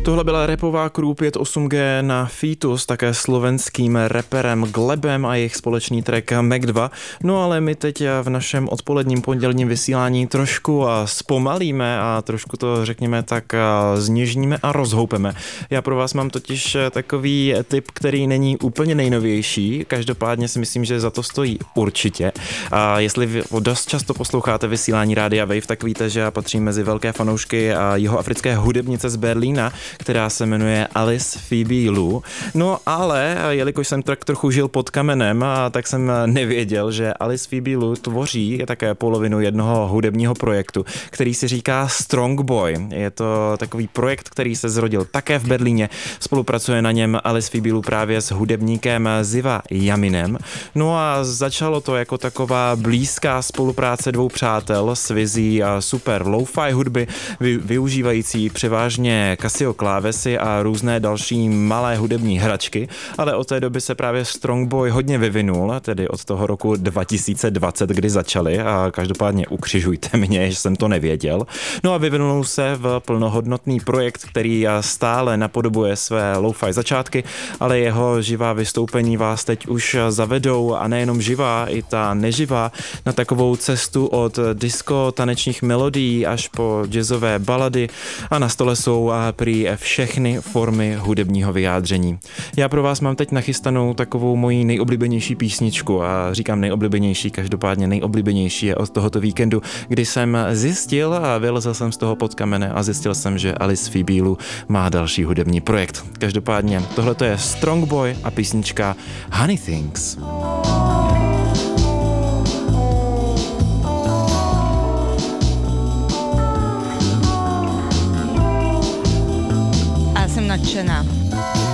Tohle byla rapová crew 58G na featu s také slovenským raperem Glebem a jejich společný track Mac 2. No ale my teď v našem odpoledním pondělním vysílání trošku zpomalíme a trošku to řekněme tak zněžníme a rozhoupeme. Já pro vás mám totiž takový tip, který není úplně nejnovější, každopádně si myslím, že za to stojí určitě. A jestli vy dost často posloucháte vysílání Rádia Wave, tak víte, že já patřím mezi velké fanoušky jihoafrické hudebnice z Berlína, která se jmenuje Alice Phoebe Lou. No ale jelikož jsem tak trochu žil pod kamenem, tak jsem nevěděl, že Alice Phoebe Lou tvoří také polovinu jednoho hudebního projektu, který si říká Strong Boy. Je to takový projekt, který se zrodil také v Berlíně. Spolupracuje na něm Alice Phoebe Lou právě s hudebníkem Ziva Jaminem. No a začalo to jako taková blízká spolupráce dvou přátel s vizí super lo-fi hudby, využívající převážně Casio klávesy a různé další malé hudební hračky, ale od té doby se právě Strong Boy hodně vyvinul, tedy od toho roku 2020, kdy začali, a každopádně ukřižujte mě, že jsem to nevěděl. No a vyvinul se v plnohodnotný projekt, který stále napodobuje své lo-fi začátky, ale jeho živá vystoupení vás teď už zavedou, a nejenom živá, i ta neživá, na takovou cestu od disco tanečních melodií až po jazzové balady, a na stole jsou prý všechny formy hudebního vyjádření. Já pro vás mám teď nachystanou takovou moji nejoblíbenější písničku, a říkám nejoblíbenější, každopádně nejoblíbenější je od tohoto víkendu, kdy jsem zjistil a vylezl jsem z toho pod kamene a zjistil jsem, že Alice Phoebe Lou má další hudební projekt. Každopádně tohle to je Strong Boy a písnička Honey Things. Jsem nadšená.